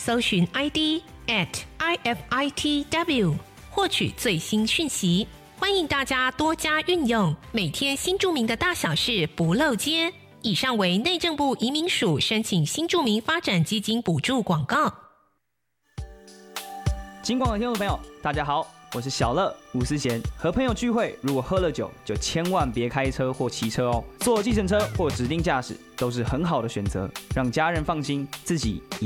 搜寻 ID @IFITW 获取最新讯息。欢迎大家多加运用，每天新住民的大小事不漏接。以上为内政部移民署申请新住民发展基金补助广告。 金广的听众朋友，大家好，我是小乐吴思贤。和朋友聚会，如果喝了酒，就千万别开车或骑车哦。坐计程车或指定驾驶都是很好的选择，让家人放心，自己也